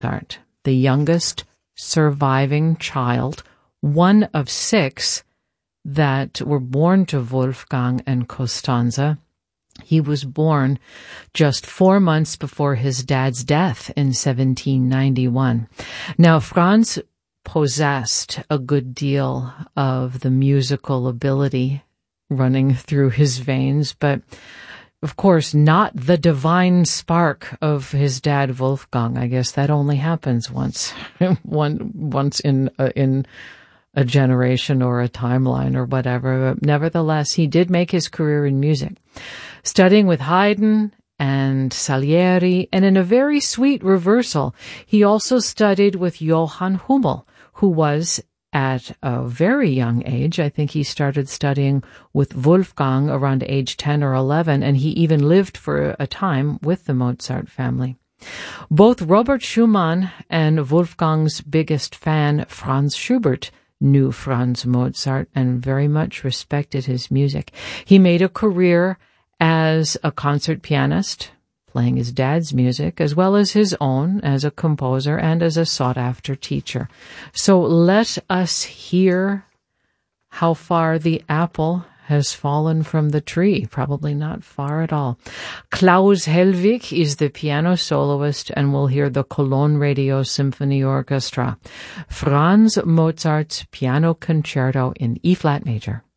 Mozart, the youngest surviving child, one of 6 that were born to Wolfgang and Costanza. He was born just 4 months before his dad's death in 1791. Now, Franz possessed a good deal of the musical ability running through his veins, but of course not the divine spark of his dad Wolfgang. I guess that only happens once in a generation or a timeline or whatever. But nevertheless, he did make his career in music, studying with Haydn and Salieri, and in a very sweet reversal, he also studied with Johann Hummel, who was at a very young age. I think he started studying with Wolfgang around age 10 or 11, and he even lived for a time with the Mozart family. Both Robert Schumann and Wolfgang's biggest fan, Franz Schubert, knew Franz Mozart and very much respected his music. He made a career as a concert pianist, playing his dad's music, as well as his own as a composer and as a sought-after teacher. So let us hear how far the apple has fallen from the tree. Probably not far at all. Klaus Hellwig is the piano soloist, and we'll hear the Cologne Radio Symphony Orchestra, Franz Mozart's Piano Concerto in E-flat major.